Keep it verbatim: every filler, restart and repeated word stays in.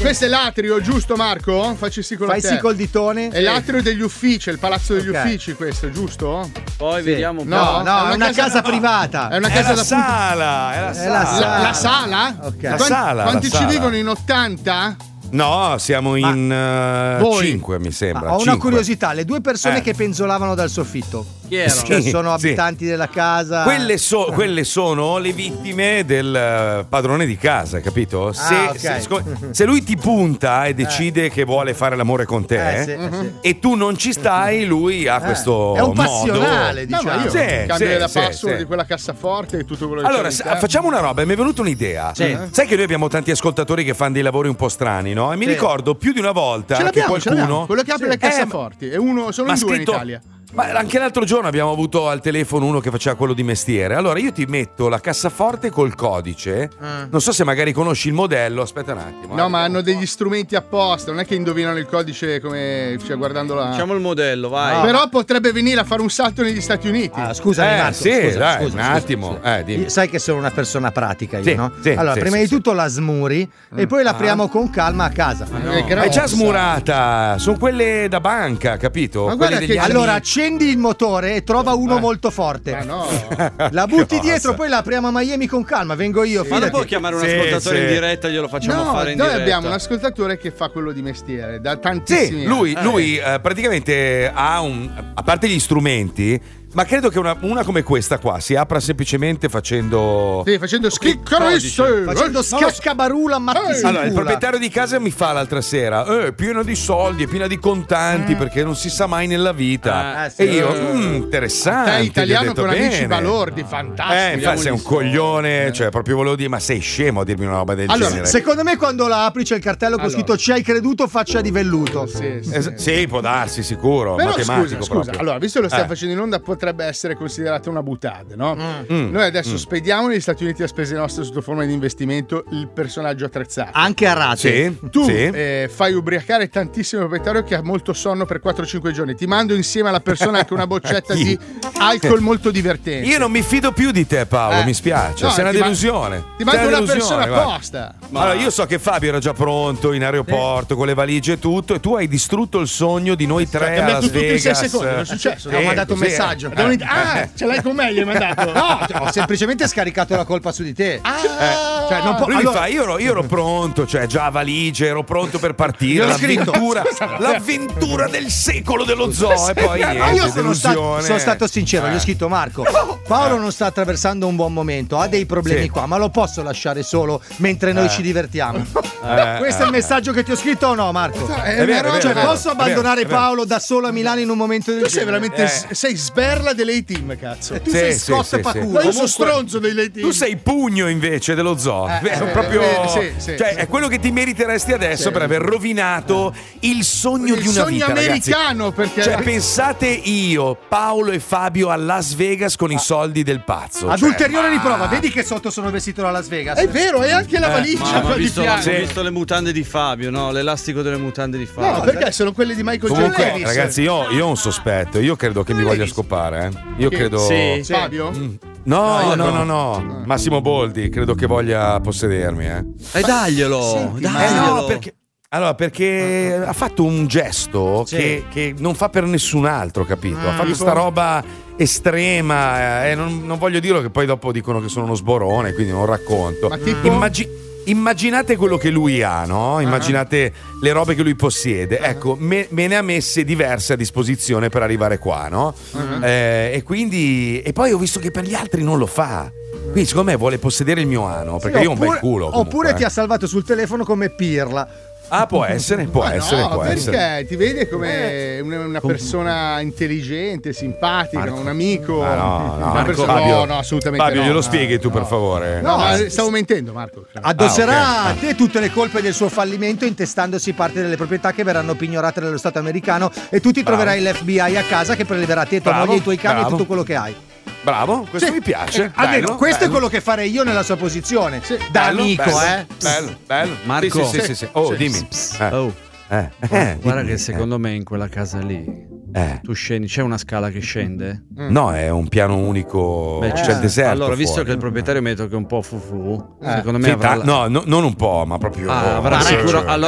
Questo è l'atrio, giusto Marco? Facci sì con la Fai sì col ditone. È l'atrio degli uffici, è il palazzo degli Ok. uffici questo, giusto? Poi Sì. vediamo un po'. No, no, è una casa privata. È una È casa la da sala, è la È sala. la sala. La, la sala? Ok. La Quanti, sala, quanti la ci sala. vivono in ottanta? No, siamo in uh, voi? cinque, mi sembra. Ma ho una cinque. curiosità, le due persone Eh. che penzolavano dal soffitto. Chi erano? Cioè, Sì, sono sì. abitanti della casa. Quelle, so- quelle sono le vittime del eh, padrone di casa, capito? Se, Ah, ok. se- sco- se lui ti punta e decide che vuole fare l'amore con te Eh, sì, eh, sì. e tu non ci stai, lui ha questo È un modo. passionale, No, diciamo. ma io Sì, cambio sì, la sì, password sì. di quella cassaforte e tutto quello che Allora, c'è sa- all'interno. facciamo una roba, mi è venuta un'idea. Sì. Sai che noi abbiamo tanti ascoltatori che fanno dei lavori un po' strani, no? E mi Sì. ricordo più di una volta Ce che l'abbiamo, ce qualcuno. l'abbiamo. Quello che apre Sì. le Eh, ma- cassaforti. E uno, sono ma in due in scritto- Italia. Ma anche l'altro giorno abbiamo avuto al telefono uno che faceva quello di mestiere. Allora io ti metto la cassaforte col codice. Non so se magari conosci il modello. Aspetta un attimo. No, eh. ma hanno degli strumenti apposta, non è che indovinano il codice come, cioè, guardando la. Facciamo il modello, vai. Però potrebbe venire a fare un salto negli Stati Uniti. Ah, scusami, Eh, Marco, sì, scusa, dai, scusa, un scusa, attimo. scusa. Eh, dimmi. Io- Sai che sono una persona pratica io, Sì, no? sì, allora, sì, prima sì, di sì. tutto la smuri e poi l'apriamo con calma a casa. È Ma è grossa. già smurata. Sono quelle da banca, capito? Ma Quelle guarda degli che- anni- Allora accendi il motore e trova uno molto forte. Ma no. La butti Cosa? dietro, poi la apriamo a Miami con calma. Vengo io. Ma non fidati. può chiamare un Sì, ascoltatore sì. in diretta, glielo facciamo No, fare in noi diretta. abbiamo un ascoltatore che fa quello di mestiere da tantissimi Sì, lui, anni. lui eh, praticamente ha un. A parte gli strumenti, ma credo che una, una come questa qua si apra semplicemente facendo. Sì, facendo schiccarisse. Facendo scaccabarula mattisicula. Allora, il proprietario di casa mi fa l'altra sera: eh, piena di soldi, è piena di contanti, perché non si sa mai nella vita. Eh, sì. E io, Eh. mm, interessante. Te gli ho italiano detto, con amici bene. balordi, fantastico. Eh, infatti sei un andiamo lì. coglione, cioè proprio volevo dire, ma sei scemo a dirmi una roba del Allora, genere. Secondo me quando la apri c'è il cartello con Allora. scritto ci hai creduto faccia di velluto. Sì, sì. Es- sì, può darsi, sicuro. Però matematico scusa, scusa, proprio. allora, visto che lo stiamo Eh. facendo in onda, potrebbe essere considerata una buttata, no? Mm. Noi adesso spediamo negli Stati Uniti a spese nostre sotto forma di investimento il personaggio attrezzato. Anche a rate. Sì, Tu sì. eh, fai ubriacare tantissimo il proprietario che ha molto sonno per quattro cinque giorni. Ti mando insieme alla persona anche una boccetta Chi? di alcol molto divertente. Io non mi fido più di te, Paolo, Eh. mi spiace. No, sei una ti ma- delusione. Ti Sei mando una delusione, persona guarda. apposta. Allora, io so che Fabio era già pronto in aeroporto con le valigie e tutto, e tu hai distrutto il sogno di noi tre Ti a ha Las messo tutto in sei Vegas. secondi, non è successo. Ho Eh, mandato un così, messaggio. eh. Abbiamo detto, ah, ce l'hai con me, gli hai mandato. No, ho semplicemente scaricato la colpa su di te. Ah, Cioè, non può- Lui mi allora- fa, io ero, io ero pronto, cioè già valigie, ero pronto per partire. Gliel'ho scritto. L'avventura, l'avventura del secolo dello zoo. E poi Ma niente, io sono, sta- delusione. sono stato sincero, gli ho Eh. scritto Marco, Paolo non sta attraversando un buon momento, ha dei problemi Sì. qua, ma lo posso lasciare solo mentre noi Eh. ci divertiamo. Eh, Questo è il messaggio che ti ho scritto o no, Marco? È È vero, una è roba- vero, Cioè, è vero. posso abbandonare è vero. Paolo da solo a Milano in un momento del Tu sei genere? veramente Eh. sei sberla dell'A-Team, cazzo. Tu Sì, sei sì, Scott sì, sì. Paculo. No, io sono Comunque- stronzo dell'A-Team. Tu sei pugno invece dello zoo. Eh, è eh, proprio. eh, sì, sì, cioè, sì. è quello che ti meriteresti adesso Sì. per aver rovinato il sogno Il di una sogno vita. ragazzi. americano, perché Cioè, pensate io, Paolo e Fabio a Las Vegas con i soldi del pazzo. Ad Cioè, ulteriore ma- riprova, vedi che sotto sono vestito da Las Vegas? è vero, e anche la Eh, valigia Ma, ma qua ho di visto, fianco. ho visto le mutande di Fabio, no? L'elastico delle mutande di Fabio. No, perché sono quelle di Michael J. Comunque, Davis. ragazzi, io, io ho un sospetto. Io credo che mi voglia scopare. Eh. Io Che- credo. Sì. Fabio? No, io no, no. no, no. Massimo Boldi, credo che voglia possedermi. Eh. E daglielo, Senti, Eh daglielo. no, perché. Allora, perché ha fatto un gesto Sì. che, che non fa per nessun altro, capito? Ha fatto tipo? sta roba estrema e non, non voglio dirlo che poi dopo dicono che sono uno sborone, quindi non racconto. Ma tipo? Immagi- immaginate quello che lui ha, no? Immaginate le robe che lui possiede. Ecco, me, me ne ha messe diverse a disposizione per arrivare qua, no? Eh, e quindi. E poi ho visto che per gli altri non lo fa. Quindi, secondo me, vuole possedere il mio ano. Perché Sì, io ho un bel oppure- culo. comunque, Oppure eh. ti ha salvato sul telefono come pirla. Ah, può essere, può Ma essere, no, può perché essere. ti vede come una, una persona intelligente, simpatica, Marco. un amico. Ah, no, no, una Marco, persona- Fabio, no, no, assolutamente Fabio, no. glielo No, spieghi tu, no. per favore. No, ma No, stavo mentendo, Marco. Addosserà Ah, ok. a te tutte le colpe del suo fallimento intestandosi parte delle proprietà che verranno pignorate dallo Stato americano e tu ti Bravo. troverai l'F B I a casa che preleverà te, tua Bravo, moglie, i tuoi cani e bravo. tutto quello che hai. Bravo, questo Sì. mi piace. Eh, almeno bello, questo bello. è quello che farei io nella sua posizione. Da Bello, amico, bello, eh. Bello, bello. Marco. Sì, sì, sì, sì. Oh, Sì. dimmi. Eh, Oh, eh, eh, guarda dimmi, che secondo me in quella casa lì eh. tu scendi, c'è una scala che scende? No, è un piano unico. Beh, c'è ci- il deserto. Allora, visto fuori. che il proprietario metto che è un po' fufu, Eh. secondo me Sì, avrà ta- la- no, no, non un po', ma proprio. Ah, avrà Eh, sicuro- eh, allora